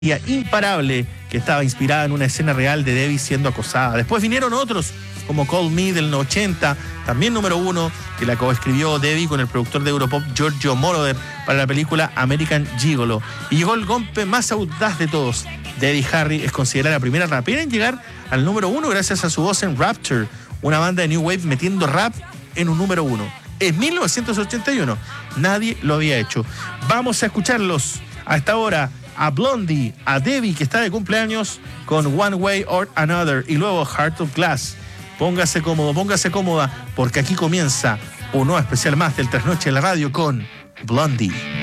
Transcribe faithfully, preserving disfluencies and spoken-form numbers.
imparable que estaba inspirada en una escena real de Debbie siendo acosada. Después vinieron otros, como Call Me del ochenta, también número uno, que la coescribió Debbie con el productor de Europop Giorgio Moroder para la película American Gigolo. Y llegó el golpe más audaz de todos. Debbie Harry es considerada la primera rapera en llegar al número uno gracias a su voz en Rapture, una banda de New Wave metiendo rap en un número uno. En mil novecientos ochenta y uno nadie lo había hecho. Vamos a escucharlos a esta hora. A Blondie, a Debbie, que está de cumpleaños, con One Way or Another, y luego Heart of Glass. Póngase cómodo, póngase cómoda, porque aquí comienza un nuevo especial más del Trasnoche en la Radio con Blondie.